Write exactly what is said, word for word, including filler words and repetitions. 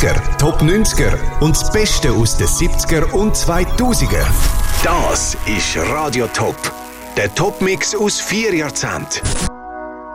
achtziger, Top neunziger und das Beste aus den siebziger und zweitausender. Das ist Radio Top, der Top-Mix aus vier Jahrzehnten.